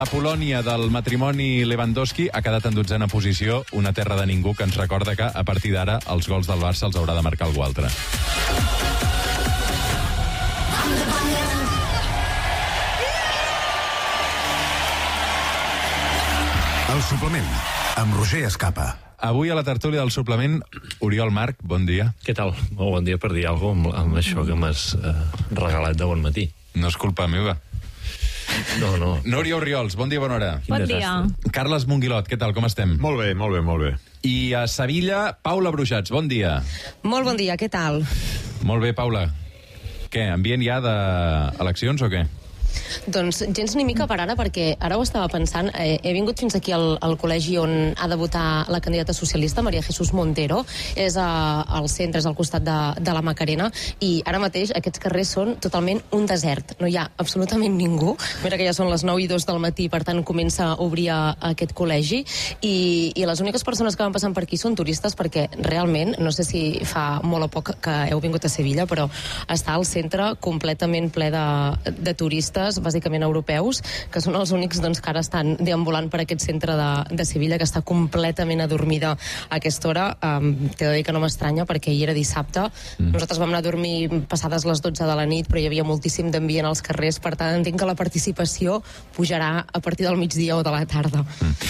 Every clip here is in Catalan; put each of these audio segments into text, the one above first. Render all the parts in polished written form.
La Polònia del matrimoni Lewandowski ha quedat en 12a posició, una terra de ningú que ens recorda que, a partir d'ara, els gols del Barça els haurà de marcar algú altre. El suplement, amb Roger Escapa. Avui a la tertúlia del suplement, Oriol Marc, bon dia. Què tal? Molt bon dia per dir alguna cosa amb això que m'has regalat de bon matí. No és culpa meva. No. Núria Oriols, bon dia, bona hora. Bon dia. Carles Monguilot, què tal, com estem? Molt bé. I a Sevilla, Paula Brujats, bon dia. Molt bon dia, què tal? Molt bé, Paula. Què, ambient ja d'eleccions o què? Doncs gens ni mica per ara, perquè ara ho estava pensant, he vingut fins aquí al col·legi on ha de votar la candidata socialista, María Jesús Montero, és al centre, és al costat de la Macarena, i ara mateix aquests carrers són totalment un desert, no hi ha absolutament ningú. Mira que ja són les 9:02 del matí, per tant comença a obrir aquest col·legi, i les úniques persones que van passant per aquí són turistes, perquè realment, no sé si fa molt o poc que heu vingut a Sevilla, però està al centre completament ple de turistes, bàsicament europeus, que són els únics que ara estan deambulant per aquest centre de Sevilla, que està completament adormida a aquesta hora. T'he de dir que no m'estranya, perquè ahir era dissabte. Nosaltres vam anar a dormir passades les 12 de la nit, però hi havia moltíssim d'ambient als carrers, per tant entenc que la participació pujarà a partir del migdia o de la tarda.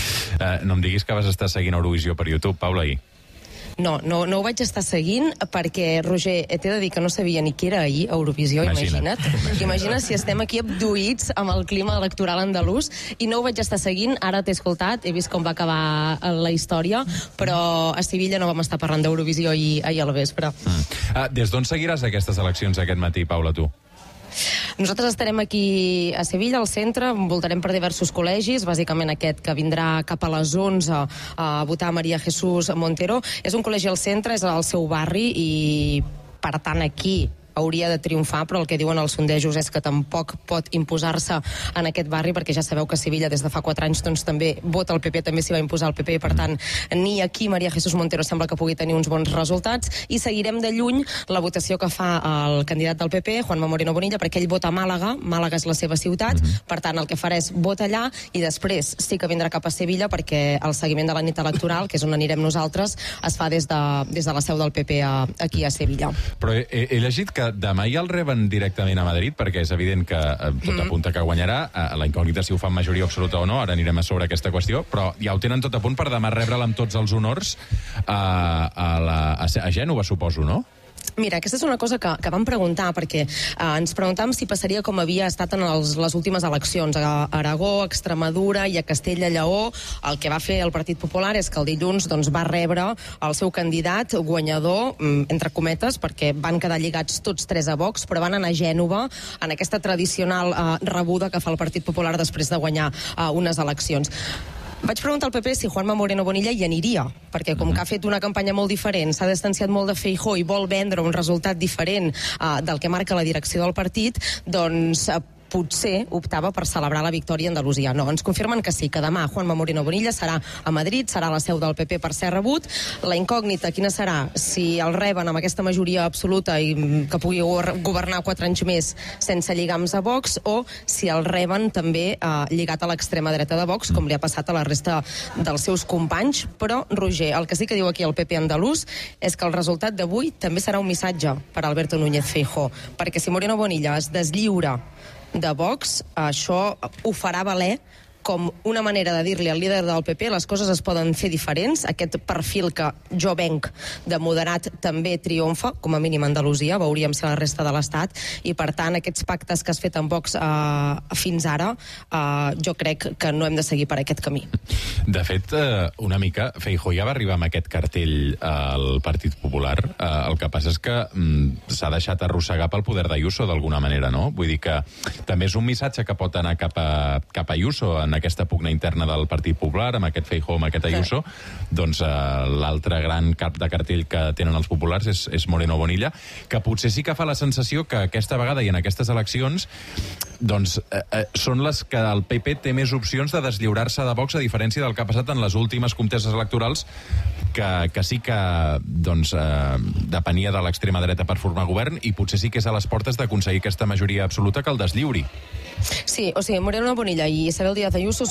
No em diguis que vas estar seguint Eurovisió per YouTube, Paula, ahir. No ho vaig estar seguint perquè, Roger, t'he de dir que no sabia ni què era ahir Eurovisió, imagina't. Imagina't si estem aquí abduïts amb el clima electoral andalús, i no ho vaig estar seguint. Ara t'he escoltat, he vist com va acabar la història, però a Sevilla no vam estar parlant d'Eurovisió ahir al vespre. Des d'on seguiràs aquestes eleccions aquest matí, Paula, tu? Nosaltres estarem aquí a Sevilla, al centre, voltarem per diversos col·legis, bàsicament aquest que vindrà cap a les 11 a votar María Jesús Montero. És un col·legi al centre, és al seu barri, i per tant aquí hauria de triomfar, però el que diuen els sondejos és que tampoc pot imposar-se en aquest barri, perquè ja sabeu que Sevilla des de fa 4 anys també vota el PP, també s'hi va imposar el PP, per tant ni aquí María Jesús Montero sembla que pugui tenir uns bons resultats, i seguirem de lluny la votació que fa el candidat del PP, Juanma Moreno Bonilla, perquè ell vota a Màlaga és la seva ciutat, per tant el que farà és votar allà, i després sí que vindrà cap a Sevilla, perquè el seguiment de la nit electoral, que és on anirem nosaltres, es fa des de la seu del PP aquí a Sevilla. Però he llegit que demà ja el reben directament a Madrid, perquè és evident que tot apunta que guanyarà, la incògnita si ho fa amb majoria absoluta o no, ara anirem a sobre aquesta qüestió, però ja ho tenen tot a punt per demà rebre'l amb tots els honors a Gènova, suposo, no? Mira, aquesta és una cosa que vam preguntar, perquè ens preguntàvem si passaria com havia estat en les últimes eleccions a Aragó, a Extremadura i a Castella-Lleó. El que va fer el Partit Popular és que el dilluns va rebre el seu candidat guanyador, entre cometes, perquè van quedar lligats tots 3 a Vox, però van anar a Gènova en aquesta tradicional rebuda que fa el Partit Popular després de guanyar unes eleccions. Vaig preguntar al PP si Juanma Moreno Bonilla hi aniria, perquè com que ha fet una campanya molt diferent, s'ha distanciat molt de Feijóo i vol vendre un resultat diferent del que marca la direcció del partit, doncs potser optava per celebrar la victòria a Andalusia. No, ens confirmen que sí, que demà Juanma Moreno Bonilla serà a Madrid, serà a la seu del PP per ser rebut. La incògnita, quina serà? Si el reben amb aquesta majoria absoluta i que pugui governar 4 anys més sense lligams a Vox, o si el reben també lligat a l'extrema dreta de Vox, com li ha passat a la resta dels seus companys. Però, Roger, el que sí que diu aquí el PP andalús és que el resultat d'avui també serà un missatge per Alberto Núñez Feijóo, perquè si Moreno Bonilla es deslliura de Vox, això ho farà valer com una manera de dir-li al líder del PP les coses es poden fer diferents. Aquest perfil que jo venc de moderat també triomfa, com a mínim a Andalusia, veuríem si a la resta de l'Estat, i per tant aquests pactes que has fet amb Vox fins ara, jo crec que no hem de seguir per aquest camí. De fet, una mica, Feijóo ja va arribar amb aquest cartell al Partit Popular. El que passa és que s'ha deixat arrossegar pel poder d'Ayuso d'alguna manera, no? Vull dir que també és un missatge que pot anar cap a Ayuso en aquesta pugna interna del Partit Popular, amb aquest Feijóo, amb aquest Ayuso. Doncs l'altre gran cap de cartell que tenen els populars és Moreno Bonilla, que potser sí que fa la sensació que aquesta vegada i en aquestes eleccions doncs són les que el PP té més opcions de deslliurar-se de Vox, a diferència del que ha passat en les últimes conteses electorals, que sí que doncs, depenia de l'extrema dreta per formar govern, i potser sí que és a les portes d'aconseguir aquesta majoria absoluta que el deslliuri. Sí, o sigui, Moreno Bonilla i Isabel Díaz Ayuso